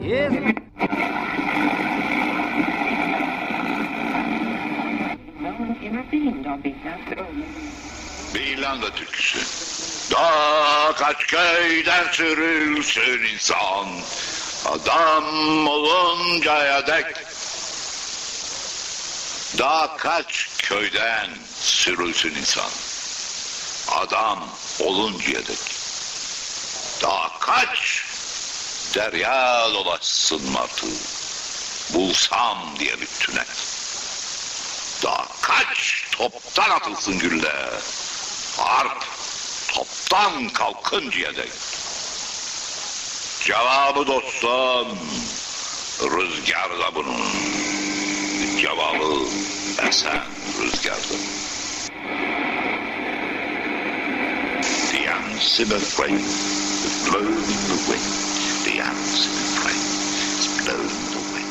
Yes. Bir İrlanda türküsü. Dağ kaç köyden sürülsün insan, adam oluncaya dek. Dağ kaç köyden sürülsün insan, adam oluncaya dek. Dağ kaç derya dolaşsın martı, bulsam diye bir tüne. Dağ kaç toptan atılsın güller, harp toptan kalkıncaya dek. Cevabı dostum rüzgarda bunun, cevabı esen rüzgarda. The answer afraid is blowing the wind. The answer afraid is blowing the wind.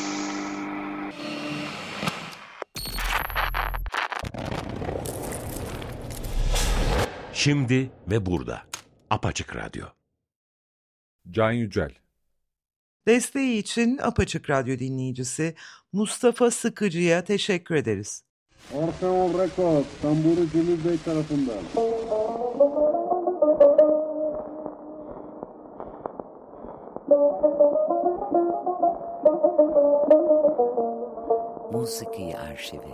Şimdi ve burada. Apaçık Radyo. Can Yücel. Desteği için Apaçık Radyo dinleyicisi Mustafa Sıkıcı'ya teşekkür ederiz. Orfeon Records, Tamburu Cemil Bey tarafından. Musiki Arşivi.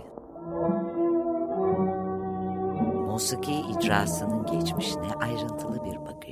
Musiki icrasının geçmişine ayrıntılı bir bakış.